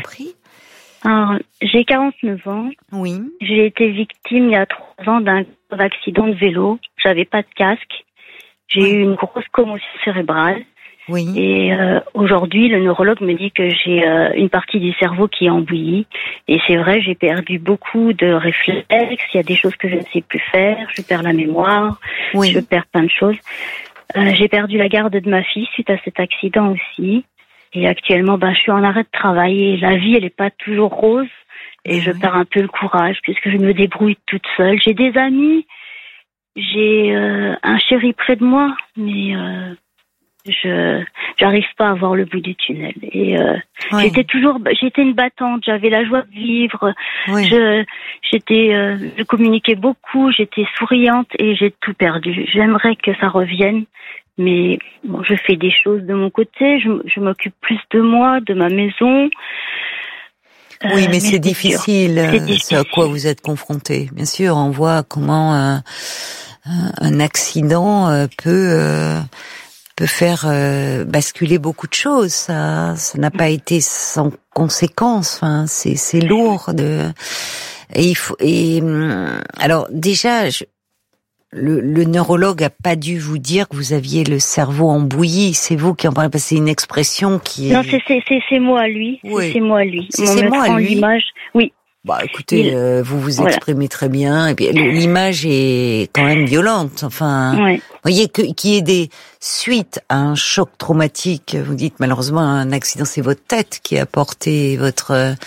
prie. Alors, j'ai 49 ans. Oui. J'ai été victime il y a 3 ans d'un accident de vélo. J'avais pas de casque. J'ai eu une grosse commotion cérébrale. Oui. Et aujourd'hui, le neurologue me dit que j'ai une partie du cerveau qui est embouillie. Et c'est vrai, j'ai perdu beaucoup de réflexes. Il y a des choses que je ne sais plus faire. Je perds la mémoire. Oui. Je perds plein de choses. J'ai perdu la garde de ma fille suite à cet accident aussi. Et actuellement, je suis en arrêt de travail. Et la vie, elle n'est pas toujours rose. Et je perds un peu le courage puisque je me débrouille toute seule. J'ai des amis. J'ai un chéri près de moi. Mais j'arrive pas à voir le bout du tunnel. Et j'étais une battante. J'avais la joie de vivre. Oui. Je communiquais beaucoup. J'étais souriante et j'ai tout perdu. J'aimerais que ça revienne. Mais bon, je fais des choses de mon côté, je m'occupe plus de moi, de ma maison. Oui, mais c'est difficile, ce à quoi vous êtes confronté. Bien sûr, on voit comment un accident peut faire basculer beaucoup de choses. Ça n'a pas été sans conséquences. Enfin, c'est lourd alors déjà. Le neurologue a pas dû vous dire que vous aviez le cerveau embouilli. C'est vous qui en parlez, parce que c'est une expression qui est... Non, c'est moi, lui. Oui. C'est moi, lui. C'est moi, lui. L'image. Oui. Écoutez, vous vous exprimez très bien. Et puis, l'image est quand même violente. Enfin, vous voyez, qu'il y ait des suites à un choc traumatique. Vous dites, malheureusement, un accident, c'est votre tête qui a porté votre...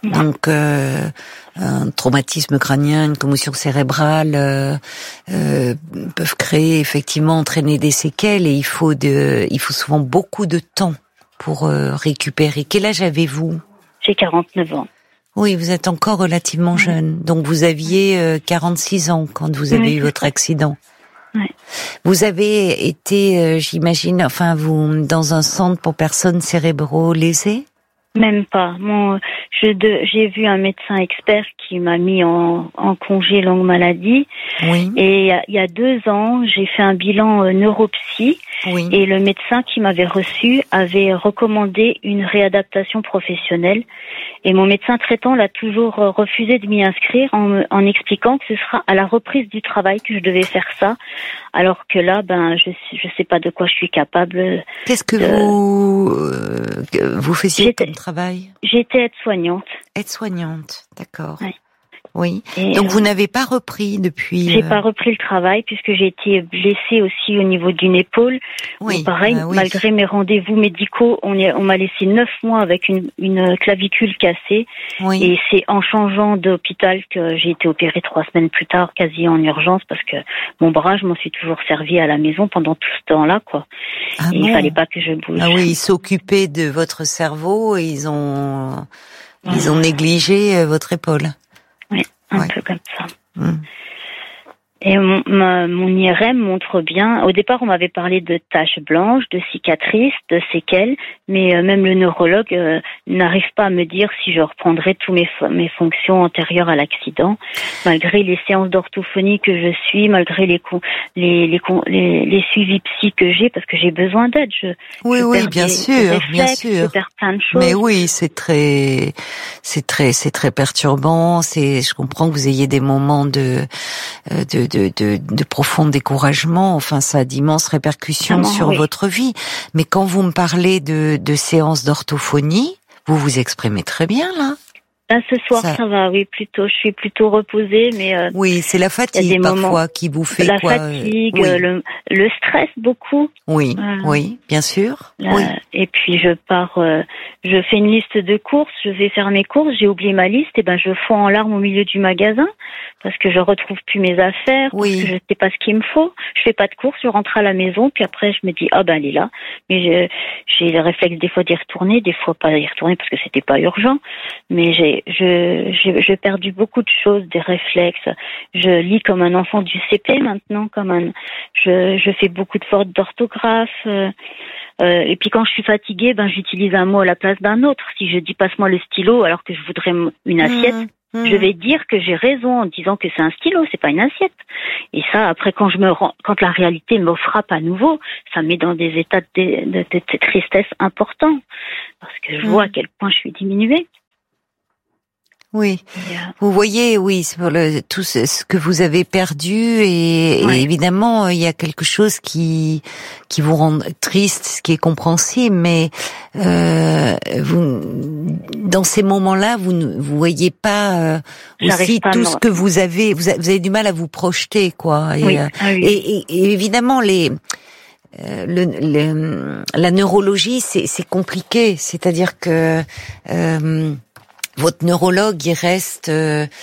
un traumatisme crânien, une commotion cérébrale peuvent créer, effectivement, entraîner des séquelles, et il faut souvent beaucoup de temps pour récupérer. Quel âge avez-vous ? J'ai 49 ans. Oui, vous êtes encore relativement jeune. Donc vous aviez 46 ans quand vous avez eu votre accident. Ouais. Vous avez été, j'imagine, dans un centre pour personnes cérébraux lésées ? Même pas. J'ai vu un médecin expert qui m'a mis en congé longue maladie. Oui. Et il y a 2 ans, j'ai fait un bilan neuropsy. Oui. Et le médecin qui m'avait reçu avait recommandé une réadaptation professionnelle. Et mon médecin traitant l'a toujours refusé de m'y inscrire en expliquant que ce sera à la reprise du travail que je devais faire ça. Alors que là, je sais pas de quoi je suis capable. Qu'est-ce que vous faisiez comme travail ? J'étais aide-soignante. Aide-soignante, d'accord. Oui. Oui. Et donc vous n'avez pas repris depuis. J'ai pas repris le travail puisque j'ai été blessée aussi au niveau d'une épaule. Oui. Pareil, malgré mes rendez-vous médicaux, on m'a laissé 9 mois avec une clavicule cassée. Oui. Et c'est en changeant d'hôpital que j'ai été opérée 3 semaines plus tard, quasi en urgence, parce que mon bras, je m'en suis toujours servi à la maison pendant tout ce temps-là, quoi. Ah et il fallait pas que je bouge. Ah oui, ils s'occupaient de votre cerveau et ils ont négligé votre épaule. Oui, un peu comme ça. Mmh. Et mon IRM montre bien. Au départ, on m'avait parlé de taches blanches, de cicatrices, de séquelles, mais même le neurologue n'arrive pas à me dire si je reprendrai tous mes fonctions antérieures à l'accident, malgré les séances d'orthophonie que je suis, malgré les suivis psy que j'ai, parce que j'ai besoin d'aide. Oui, bien sûr. Je perds plein de choses. Mais oui, c'est très perturbant. Je comprends que vous ayez des moments de profond découragement. Enfin, ça a d'immenses répercussions sur votre vie. Mais quand vous me parlez de séances d'orthophonie, vous vous exprimez très bien, là. Ce soir, ça va, oui, plutôt. Je suis plutôt reposée, mais... oui, c'est la fatigue, parfois, qui vous fait la fatigue, le stress, beaucoup. Oui, oui, bien sûr. Oui. Et puis, je fais une liste de courses, je vais faire mes courses, j'ai oublié ma liste, et je fonds en larmes au milieu du magasin, parce que je retrouve plus mes affaires, parce que je sais pas ce qu'il me faut. Je fais pas de courses, je rentre à la maison, puis après, je me dis, elle est là. Mais j'ai le réflexe des fois d'y retourner, des fois pas y retourner parce que c'était pas urgent. Mais j'ai perdu beaucoup de choses, des réflexes. Je lis comme un enfant du CP maintenant, je fais beaucoup de fautes d'orthographe. Et puis quand je suis fatiguée, j'utilise un mot à la place d'un autre. Si je dis passe-moi le stylo alors que je voudrais une assiette, je vais dire que j'ai raison en disant que c'est un stylo, c'est pas une assiette. Et ça, après, quand la réalité me frappe à nouveau, ça me met dans des états de tristesse importants. Parce que je vois à quel point je suis diminuée. Oui. Vous voyez, oui, c'est pour tout ce que vous avez perdu et évidemment, il y a quelque chose qui vous rend triste, ce qui est compréhensible, mais vous, dans ces moments-là, vous voyez pas aussi pas tout ce que vous avez du mal à vous projeter, quoi. Et, et évidemment, la neurologie, c'est compliqué, c'est-à-dire que votre neurologue, il reste,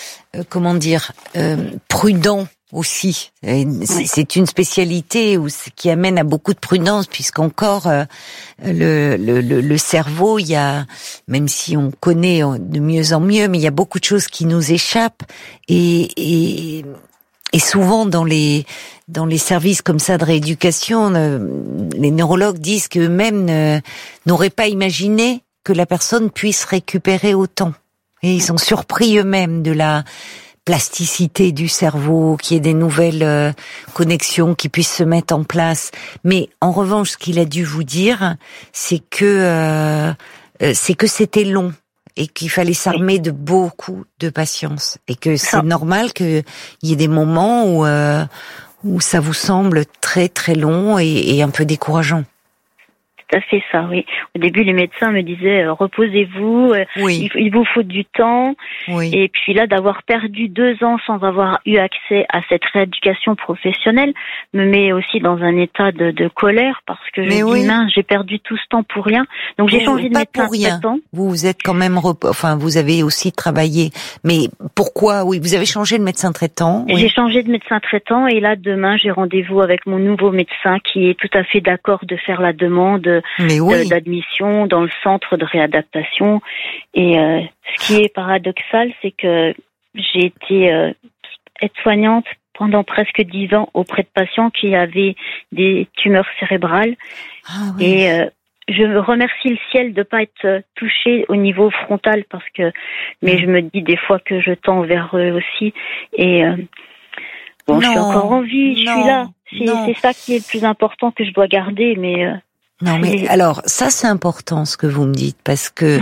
prudent aussi. C'est une spécialité qui amène à beaucoup de prudence, puisqu'encore le cerveau, il y a, même si on connaît de mieux en mieux, mais il y a beaucoup de choses qui nous échappent et souvent dans les services comme ça de rééducation, les neurologues disent qu'eux-mêmes n'auraient pas imaginé que la personne puisse récupérer autant. Et ils sont surpris eux-mêmes de la plasticité du cerveau, qu'il y ait des nouvelles connexions qui puissent se mettre en place. Mais en revanche, ce qu'il a dû vous dire, c'est que c'était long et qu'il fallait s'armer de beaucoup de patience et que c'est normal qu'il y ait des moments où ça vous semble très très long et un peu décourageant. Tout à fait ça, oui. Au début, les médecins me disaient reposez-vous, il vous faut du temps. Oui. Et puis là, d'avoir perdu 2 ans sans avoir eu accès à cette rééducation professionnelle me met aussi dans un état de colère parce que je me dis mince, j'ai perdu tout ce temps pour rien. Donc j'ai changé de médecin traitant. Vous êtes quand même, vous avez aussi travaillé. Mais pourquoi? Oui, vous avez changé de médecin traitant. Oui. J'ai changé de médecin traitant et là demain j'ai rendez-vous avec mon nouveau médecin qui est tout à fait d'accord de faire la demande d'admission dans le centre de réadaptation. Et ce qui est paradoxal, c'est que j'ai été aide-soignante pendant presque 10 ans auprès de patients qui avaient des tumeurs cérébrales. Ah, oui. Et je me remercie le ciel de pas être touchée au niveau frontal parce que, mais je me dis des fois que je tends vers eux aussi. Et je suis encore en vie, je suis là. C'est ça qui est le plus important que je dois garder, mais non, mais alors ça c'est important ce que vous me dites parce que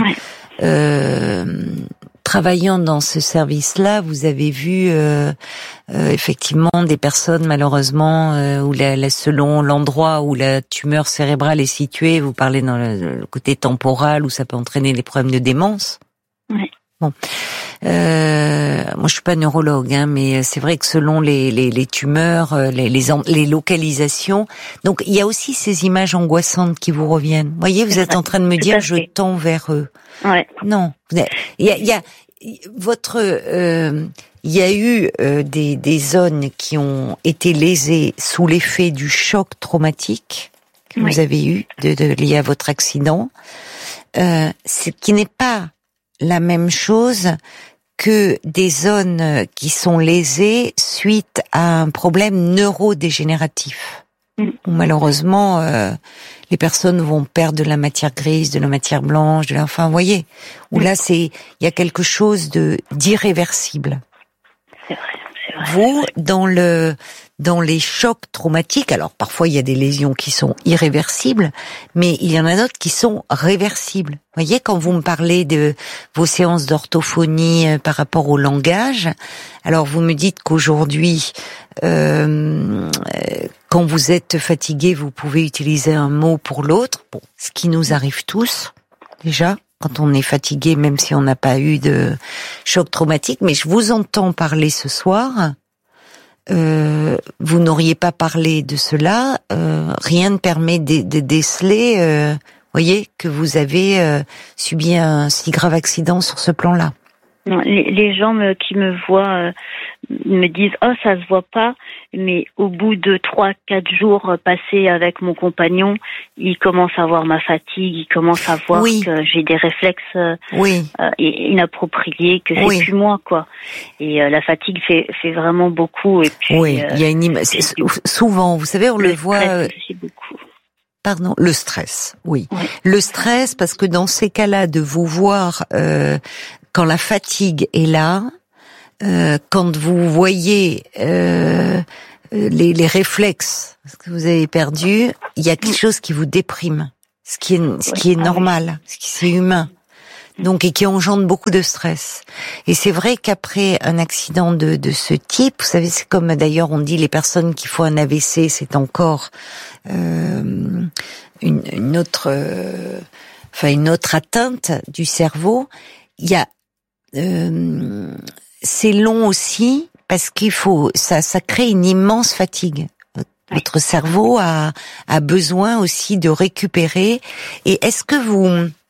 travaillant dans ce service-là, vous avez vu effectivement des personnes malheureusement où selon l'endroit où la tumeur cérébrale est située, vous parlez dans le côté temporal où ça peut entraîner des problèmes de démence. Oui. Bon. Moi je suis pas neurologue, mais c'est vrai que selon les tumeurs, les localisations, donc il y a aussi ces images angoissantes qui vous reviennent. Vous voyez, vous êtes en train de me dire je tends vers eux. Ouais. Non, il y a eu des zones qui ont été lésées sous l'effet du choc traumatique que vous avez eu lié à votre accident, qui n'est pas la même chose que des zones qui sont lésées suite à un problème neurodégénératif. Où malheureusement, les personnes vont perdre de la matière grise, de la matière blanche, vous voyez, où là il y a quelque chose d'irréversible. C'est vrai. Vous, dans les chocs traumatiques, alors parfois il y a des lésions qui sont irréversibles, mais il y en a d'autres qui sont réversibles. Vous voyez, quand vous me parlez de vos séances d'orthophonie par rapport au langage, alors vous me dites qu'aujourd'hui, quand vous êtes fatigué, vous pouvez utiliser un mot pour l'autre, ce qui nous arrive tous, déjà. Quand on est fatigué, même si on n'a pas eu de choc traumatique, mais je vous entends parler ce soir, vous n'auriez pas parlé de cela, rien ne permet de déceler, voyez, que vous avez subi un si grave accident sur ce plan-là. Non, les gens qui me voient me disent « Oh, ça se voit pas », mais au bout de 3-4 jours passés avec mon compagnon, il commence à voir ma fatigue, il commence à voir que j'ai des réflexes inappropriés, que c'est plus moi, quoi. Et la fatigue fait vraiment beaucoup. Et puis, il y a une image. Souvent, vous savez, on le voit. Beaucoup. Pardon, le stress, le stress, parce que dans ces cas-là, de vous voir quand la fatigue est là, quand vous voyez les réflexes que vous avez perdus, il y a quelque chose qui vous déprime, ce qui est normal, ce qui c'est humain. Donc, et qui engendre beaucoup de stress. Et c'est vrai qu'après un accident de ce type, vous savez, c'est comme d'ailleurs on dit les personnes qui font un AVC, c'est encore une autre atteinte du cerveau. Il y a c'est long aussi parce qu'il faut ça crée une immense fatigue. Votre cerveau a besoin aussi de récupérer. Et est-ce que